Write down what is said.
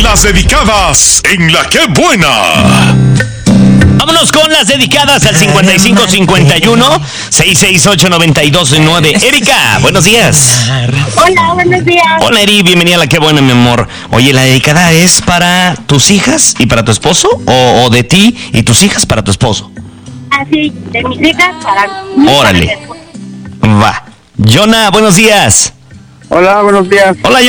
Las dedicadas en La Qué Buena. Vámonos con las dedicadas al 5551-668-9209. Erika, buenos días. Hola, buenos días. Hola, Eri, bienvenida a La Qué Buena, mi amor. Oye, ¿la dedicada es para tus hijas y para tu esposo? ¿O de ti y tus hijas para tu esposo? Así, de mis hijas para mí. Órale. Va. Jonah, buenos días. Hola, buenos días. Hola,